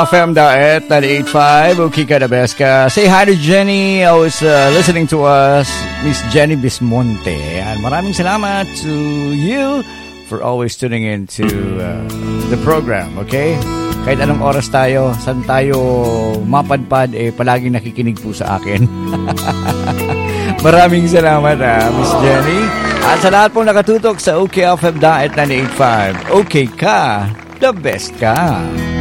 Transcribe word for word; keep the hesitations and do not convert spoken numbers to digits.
F M Daet ninety-eight point five. Okay ka, the best ka. Say hi to Jenny. I was uh, listening to us, Miss Jenny Bismonte. And maraming salamat to you for always tuning in to uh, the program, okay? Kahit anong oras tayo, saan tayo mapadpad, eh, palaging nakikinig po sa akin. Maraming salamat, ah, Miss Jenny. At sa lahat pong nakatutok sa O K F M Daet ninety-eight point five. Okay ka, the best ka.